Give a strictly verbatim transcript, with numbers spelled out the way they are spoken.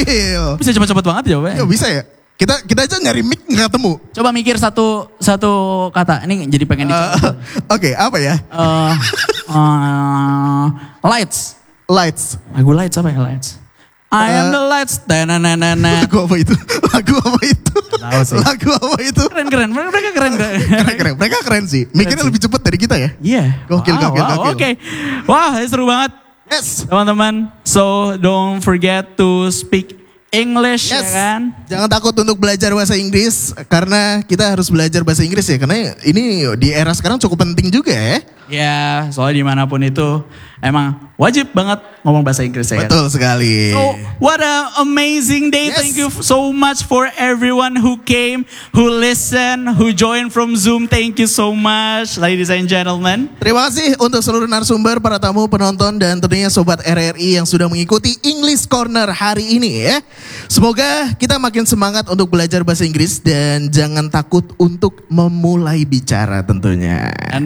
Gokil. Bisa cepet-cepet banget jawabnya. Ya bisa ya. Kita kita aja nyari mic nggak ketemu. Coba mikir satu satu kata. Ini jadi pengen dicoba. Uh, Oke, okay, apa ya? Uh, uh, lights. Lights. Lagu lights apa ya lights? I am the lights. Tananana. Lagu apa itu? Lagu apa itu? Tahu sih. Lagu apa itu? Keren keren. Mereka keren keren. Keren keren. Mereka keren sih. Mikirnya lebih cepat dari kita ya. Iya. Yeah. Gokil wow, gokil wow, gokil. Oke. Okay. Wah, seru banget. Yes. Teman-teman. So don't forget to speak English, yes. ya kan? Jangan takut untuk belajar bahasa Inggris karena kita harus belajar bahasa Inggris ya, karena ini di era sekarang cukup penting juga ya. Ya, soalnya dimanapun itu emang wajib banget ngomong bahasa Inggris ya. Betul sekali. So, what a amazing day. Yes. Thank you so much for everyone who came, who listened, who joined from Zoom. Thank you so much, ladies and gentlemen. Terima kasih untuk seluruh narasumber, para tamu, penonton, dan tentunya Sobat R R I yang sudah mengikuti English Corner hari ini ya. Semoga kita makin semangat untuk belajar bahasa Inggris dan jangan takut untuk memulai bicara tentunya.